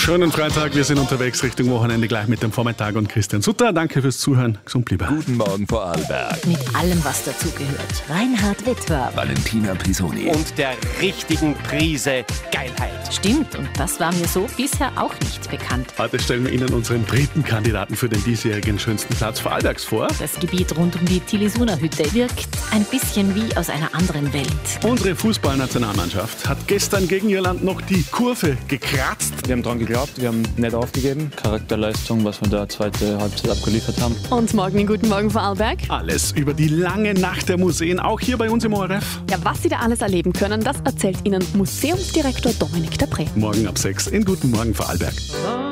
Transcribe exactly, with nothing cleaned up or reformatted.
Schönen Freitag, wir sind unterwegs Richtung Wochenende gleich mit dem Vormittag und Christian Sutter. Danke fürs Zuhören. Gesund bleiben. Guten Morgen Vorarlberg. Mit allem, was dazugehört. Reinhard Wittwer. Valentina Pisoni. Und der richtigen Prise Geilheit. Stimmt, und das war mir so bisher auch nicht bekannt. Heute stellen wir Ihnen unseren dritten Kandidaten für den diesjährigen schönsten Platz Vorarlbergs vor. Das Gebiet rund um die Tillisuna-Hütte wirkt ein bisschen wie aus einer anderen Welt. Unsere Fußballnationalmannschaft hat gestern gegen Irland noch die Kurve gekratzt. Wir haben dran geglaubt, wir haben nicht aufgegeben. Charakterleistung, was wir da zweite Halbzeit abgeliefert haben. Und morgen in Guten Morgen Vorarlberg. Alles über die lange Nacht der Museen, auch hier bei uns im O R F. Ja, was Sie da alles erleben können, das erzählt Ihnen Museumsdirektor Dominik Depré. Morgen ab sechs in Guten Morgen Vorarlberg.